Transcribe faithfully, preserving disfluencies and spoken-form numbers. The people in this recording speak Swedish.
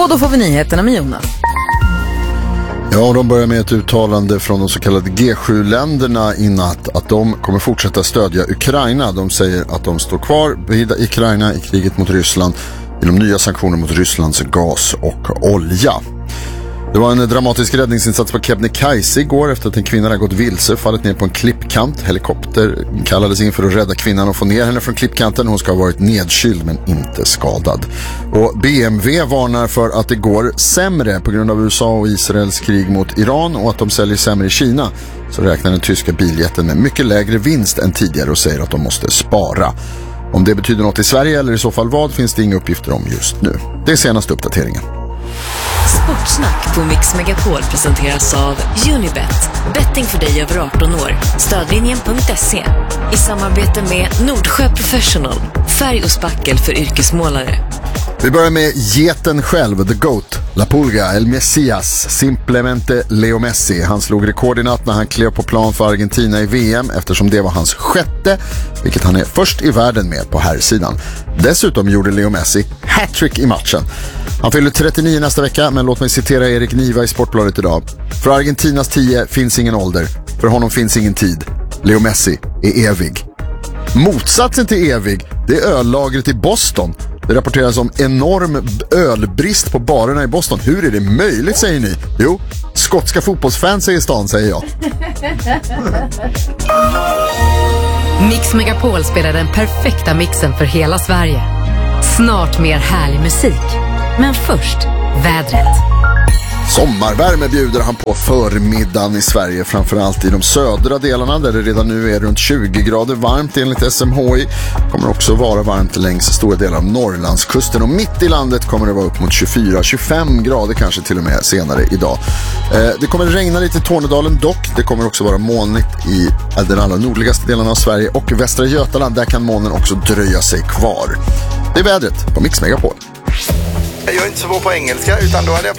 Och då får vi nyheterna med Jonas. Ja, de börjar med ett uttalande från de så kallade G sju-länderna i natt att de kommer fortsätta stödja Ukraina. De säger att de står kvar vid Ukraina i kriget mot Ryssland genom nya sanktioner mot Rysslands gas och olja. Det var en dramatisk räddningsinsats på Kebnekaise igår efter att en kvinna hade gått vilse, fallit ner på en klippkant. Helikopter kallades in för att rädda kvinnan och få ner henne från klippkanten. Hon ska ha varit nedkyld men inte skadad. Och B M W varnar för att det går sämre på grund av U S A och Israels krig mot Iran och att de säljer sämre i Kina. Så räknar den tyska biljätten med mycket lägre vinst än tidigare och säger att de måste spara. Om det betyder något i Sverige eller i så fall vad finns det inga uppgifter om just nu. Det är senaste uppdateringen. Sportsnack på Mix Megapol presenteras av Unibet. Betting för dig över arton år. Stödlinjen punkt se. I samarbete med Nordsjö Professional. Färg och spackel för yrkesmålare. Vi börjar med geten själv, The Goat, La Pulga, El Messias, simplemente Leo Messi. Han slog rekord i natt när han klev på plan för Argentina i V M eftersom det var hans sjätte, vilket han är först i världen med på här sidan. Dessutom gjorde Leo Messi hattrick i matchen. Han fyller trettionio nästa vecka, men låt mig citera Erik Niva i Sportbladet idag. För Argentinas tio finns ingen ålder, för honom finns ingen tid. Leo Messi är evig. Motsatsen till evig, det är öllagret i Boston. Det rapporteras om enorm ölbrist på barerna i Boston. Hur är det möjligt, säger ni? Jo, skotska fotbollsfans är i stan, säger jag. Mix Megapol spelar den perfekta mixen för hela Sverige. Snart mer härlig musik. Men först, vädret. Sommarvärme bjuder han på förmiddagen i Sverige, framförallt i de södra delarna där det redan nu är runt tjugo grader varmt enligt S M H I. Kommer också vara varmt längs stora delar av Norrlandskusten och mitt i landet kommer det vara upp mot tjugofyra till tjugofem grader kanske till och med senare idag. Eh, det kommer regna lite i Tornedalen dock. Det kommer också vara molnigt i den allra nordligaste delen av Sverige och Västra Götaland. Där kan molnen också dröja sig kvar. Det är vädret på Mix Megapol. Jag är inte så bra på engelska utan då hade jag